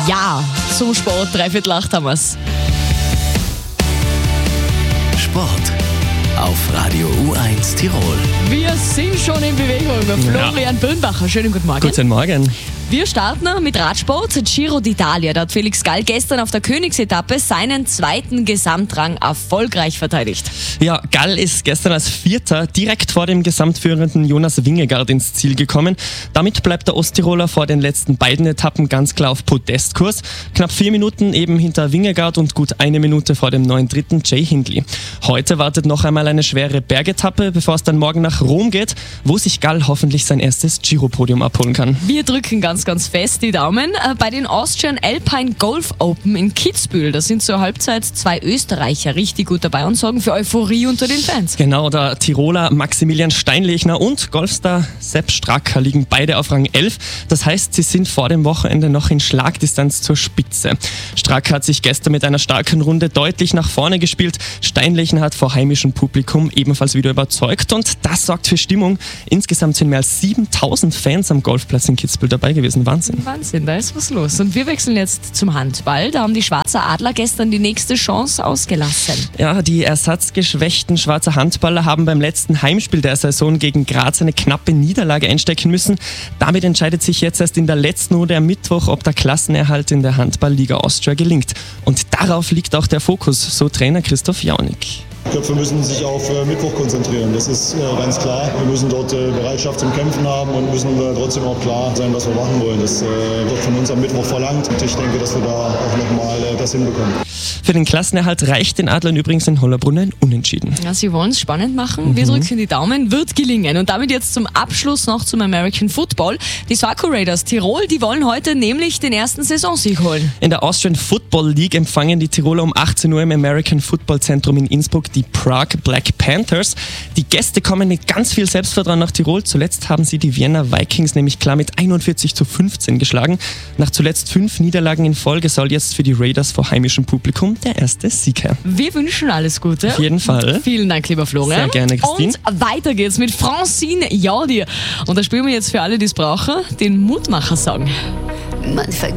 Ja, zum Sport, 7:45 haben wir's. Sport auf Radio U1 Tirol. Wir sind schon in Bewegung. Florian Birnbacher, schönen guten Morgen. Guten Morgen. Wir starten mit Radsport. Giro d'Italia. Da hat Felix Gall gestern auf der Königsetappe seinen zweiten Gesamtrang erfolgreich verteidigt. Ja, Gall ist gestern als Vierter direkt vor dem gesamtführenden Jonas Vingegaard ins Ziel gekommen. Damit bleibt der Osttiroler vor den letzten beiden Etappen ganz klar auf Podestkurs. Knapp 4 Minuten eben hinter Vingegaard und gut 1 Minute vor dem neuen Dritten Jay Hindley. Heute wartet noch einmal eine schwere Bergetappe, bevor es dann morgen nach Rom geht, wo sich Gall hoffentlich sein erstes Giro-Podium abholen kann. Wir drücken ganz fest die Daumen. Bei den Austrian Alpine Golf Open in Kitzbühel, da sind zur Halbzeit 2 Österreicher richtig gut dabei und sorgen für Euphorie unter den Fans. Genau, der Tiroler Maximilian Steinlechner und Golfstar Sepp Stracker liegen beide auf Rang 11. Das heißt, sie sind vor dem Wochenende noch in Schlagdistanz zur Spitze. Stracker hat sich gestern mit einer starken Runde deutlich nach vorne gespielt. Steinlechner hat vor heimischem Publikum ebenfalls wieder überzeugt und das sorgt für Stimmung. Insgesamt sind mehr als 7000 Fans am Golfplatz in Kitzbühel dabei gewesen. Wahnsinn, da ist was los. Und wir wechseln jetzt zum Handball. Da haben die Schwarzer Adler gestern die nächste Chance ausgelassen. Ja, die ersatzgeschwächten Schwarzer Handballer haben beim letzten Heimspiel der Saison gegen Graz eine knappe Niederlage einstecken müssen. Damit entscheidet sich jetzt erst in der letzten Runde am Mittwoch, ob der Klassenerhalt in der Handball-Liga Austria gelingt. Und darauf liegt auch der Fokus, so Trainer Christoph Jaunig. Die Köpfe müssen sich auf Mittwoch konzentrieren, das ist ganz klar. Wir müssen dort Bereitschaft zum Kämpfen haben und müssen trotzdem auch klar sein, was wir machen wollen. Das wird von uns am Mittwoch verlangt und ich denke, dass wir da auch nochmal das hinbekommen. Für den Klassenerhalt reicht den Adlern übrigens in Hollabrunn ein Unentschieden. Ja, sie wollen es spannend machen. Wir drücken die Daumen, wird gelingen. Und damit jetzt zum Abschluss noch zum American Football. Die Saco Raiders Tirol, die wollen heute nämlich den ersten Saisonsieg holen. In der Austrian Football League empfangen die Tiroler um 18 Uhr im American Football Zentrum in Innsbruck die Prague Black Panthers. Die Gäste kommen mit ganz viel Selbstvertrauen nach Tirol. Zuletzt haben sie die Vienna Vikings nämlich klar mit 41:15 geschlagen. Nach zuletzt 5 Niederlagen in Folge soll jetzt für die Raiders vor heimischem Publikum der erste Sieg her. Wir wünschen alles Gute. Auf jeden Fall. Vielen Dank, lieber Florian. Sehr gerne, Christine. Und weiter geht's mit Francine Jordi. Und da spielen wir jetzt für alle, die es brauchen, den Mutmacher-Song. Man vergisst